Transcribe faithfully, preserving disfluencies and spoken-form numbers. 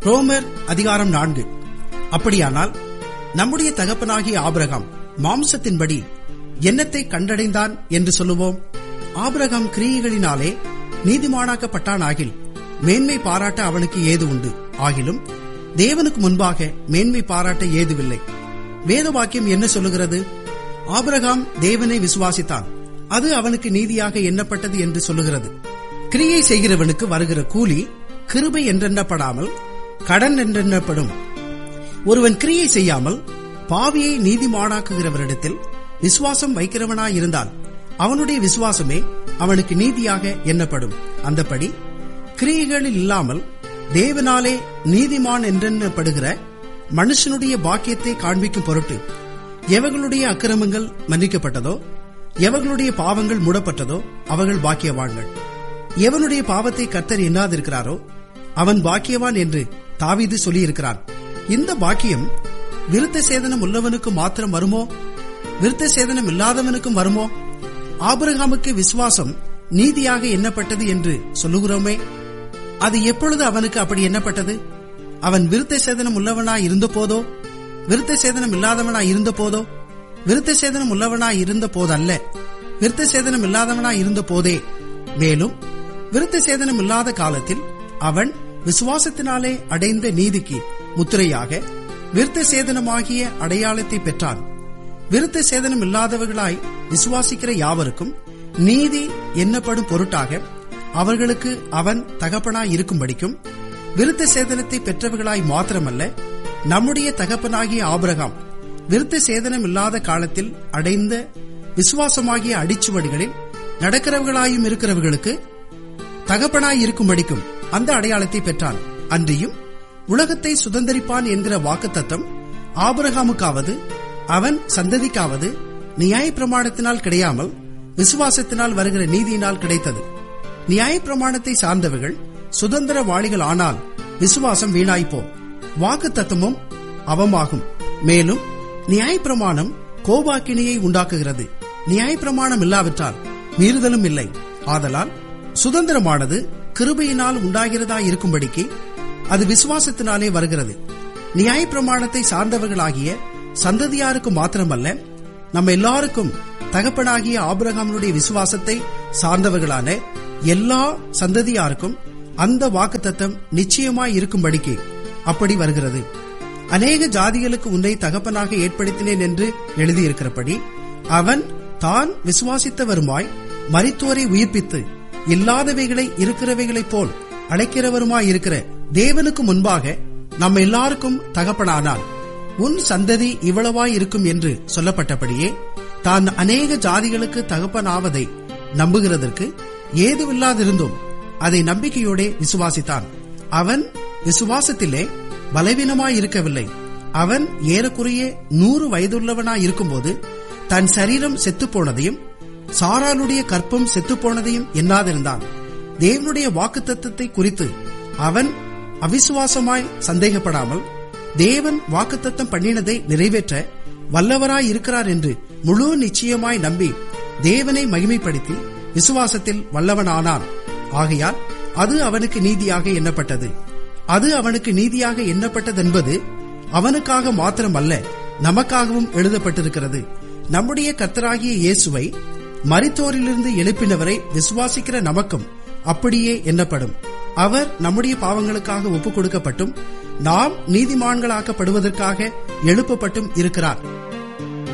ரோமர் அதிகாரம் நான்கு. அப்படியானால் நம்முடைய தகப்பனாகிய ஆபிரகாம் மாம்சத்தின்படி என்னத்தை கண்டடைந்தான் என்று சொல்லுவோம்? ஆபிரகாம் கிரியைகளினாலே நீதிமானாக்கப்பட்டானாகில் மேன்மை பாராட்ட அவனுக்கு ஏது உண்டு. ஆகிலும் தேவனுக்கு முன்பாக மேன்மை பாராட்ட ஏதுவில்லை. வேத வாக்கியம் என்ன சொல்லுகிறது? ஆபிரகாம் தேவனை விசுவாசித்தான், அது அவனுக்கு நீதியாக எண்ணப்பட்டது என்று சொல்லுகிறது. கிரியை செய்கிறவனுக்கு வருகிற கூலி கிருபை என்றெண்ணப்படாமல் கடன் என்றெண்ணப்படும். ஒருவன் கிரியை செய்யாமல் பாவியை நீதிமானாக்குகிறவரிடத்தில் விசுவாசம் வைக்கிறவனாயிருந்தால் அவனுடைய விசுவாசமே அவனுக்கு நீதியாக எண்ணப்படும். அந்தப்படி கிரியைகளில் இல்லாமல் தேவனாலே நீதிமான் என்றெண்ணப்படுகிற மனுஷனுடைய பாக்கியத்தை காண்பிக்கும் பொருட்டு எவர்களுடைய அக்கிரமங்கள் மன்னிக்கப்பட்டதோ, எவர்களுடைய பாவங்கள் மூடப்பட்டதோ அவர்கள் பாக்கியவான்கள். எவனுடைய பாவத்தை கர்த்தர் எண்ணாதிருக்கிறாரோ அவன் பாக்கியவான் என்று தாவீது சொல்லியிருக்கிறான். இந்த பாக்கியம் விருத்த சேதனம் உள்ளவனுக்கு மாத்திரம் வருமோ? விருத்த சேதனம் இல்லாதவனுக்கும் வருமோ? ஆபிரகாமுக்கு விசுவாசம் நீதியாக எண்ணப்பட்டது என்று சொல்லுகிறோமே, அது எப்பொழுது அவனுக்கு அப்படி எண்ணப்பட்டது? அவன் விருத்த சேதனம் உள்ளவனாய் இருந்த போதோ, விருத்த சேதனம் இல்லாதவனாய் இருந்த போதோ? விருத்த சேதனம் உள்ளவனாய் இருந்த போதல்ல, விருத்த சேதனம் இல்லாதவனாய் இருந்த போதே. மேலும் விருத்த சேதனம் இல்லாத காலத்தில் அவன் விசுவாசத்தினாலே அடைந்த நீதிக்கு முத்திரையாக விருத்த சேதனமாகிய அடையாளத்தை பெற்றான். விருத்த சேதனம் இல்லாதவர்களாய் விசுவாசிக்கிற யாவருக்கும் நீதி எண்ணப்படும் பொருட்டாக அவர்களுக்கு அவன் தகப்பனாய் இருக்கும்படிக்கும் விருத்த சேதனத்தை பெற்றவர்களாய் மாத்திரமல்ல, நம்முடைய தகப்பனாகிய ஆபிரகாம் விருத்த சேதனம் இல்லாத காலத்தில் அடைந்த விசுவாசமாகிய அடிச்சுவடிகளில் நடக்கிறவர்களாயும் இருக்கிறவர்களுக்கு தகப்பனாய் இருக்கும்படிக்கும் அந்த அடையாளத்தை பெற்றான். அன்றியும் உலகத்தை சுதந்தரிப்பான் என்கிற வாக்குத்தத்தம் ஆபிரகாமுக்காவது அவன் சந்ததிக்காவது நியாய பிரமாணத்தினால் கிடையாமல் விசுவாசத்தினால் வருகிற நீதியினால் கிடைத்தது. நியாய பிரமாணத்தை சார்ந்தவர்கள் சுதந்திரவாளிகள் ஆனால் விசுவாசம் வீணாய்ப்போம், வாக்குத்தத்தமும் அவமாகும். மேலும் நியாய பிரமாணம் கோபாக்கினியை உண்டாக்குகிறது. நியாய பிரமாணம் இல்லாவிட்டால் மீறுதலும் இல்லை. ஆதலால் சுதந்திரமானது கிருபையினால் உண்டாகிறதா இருக்கும்படிக்கு அது விசுவாசத்தினாலே வருகிறது. நியாய பிரமாணத்தை சார்ந்தவர்களாகிய சந்ததியாருக்கு மாத்திரமல்ல, நம்ம எல்லாருக்கும் தகப்பனாகிய ஆபிரகாமுடைய விசுவாசத்தை சார்ந்தவர்களான எல்லா சந்ததியாருக்கும் அந்த வாக்குத்தத்தம் நிச்சயமாய் இருக்கும்படிக்கு அப்படி வருகிறது. அநேக ஜாதிகளுக்கு உன்னை தகப்பனாக ஏற்படுத்தினேன் என்று எழுதியிருக்கிறபடி அவன் தான் விசுவாசித்தவருமாய் மரித்தோரை உயிர்ப்பித்து இல்லாதவைகளை இருக்கிறவைகளைப் போல் அழைக்கிறவருமாயிருக்கிற தேவனுக்கு முன்பாக நம்ம எல்லாருக்கும் தகப்பனானால் உன் சந்ததி இவ்வளவாய் இருக்கும் என்று சொல்லப்பட்டபடியே தான் அநேக ஜாதிகளுக்கு தகப்பனாவதை நம்புகிறதற்கு ஏதுவில்லாதிருந்தும் அதை நம்பிக்கையோட விசுவாசித்தான். அவன் விசுவாசத்திலே பலவீனமாயிருக்கவில்லை. அவன் ஏறக்குறைய நூறு வயதுள்ளவனாயிருக்கும்போது தன் சரீரம் செத்துப்போனதையும் சாராளுடைய கற்பம் செத்துப்போனதையும் எண்ணாதிருந்தான். தேவனுடைய வாக்குத்தத்தத்தை குறித்து அவன் அவிசுவாசமாய் சந்தேகப்படாமல் தேவன் வாக்குத்தத்தம் பண்ணினதை நிறைவேற்ற வல்லவராய் இருக்கிறார் என்று முழு நிச்சயமாய் நம்பி தேவனை மகிமைப்படுத்தி விசுவாசத்தில் வல்லவனானான். ஆகையால் அது அவனுக்கு நீதியாக எண்ணப்பட்டது. அது அவனுக்கு நீதியாக எண்ணப்பட்டதென்பது அவனுக்காக மாத்திரமல்ல, நமக்காகவும் எழுதப்பட்டிருக்கிறது. நம்முடைய கர்த்தராகிய இயேசுவை மரித்தோரிலிருந்து எழுப்பினவரை விசுவாசிக்கிற நமக்கும் அப்படியே எண்ணப்படும். அவர் நம்முடைய பாவங்களுக்காக ஒப்புக் கொடுக்கப்பட்டும் நாம் நீதிமான்களாக்கப்படுவதற்காக எழுப்பப்பட்டும் இருக்கிறார்.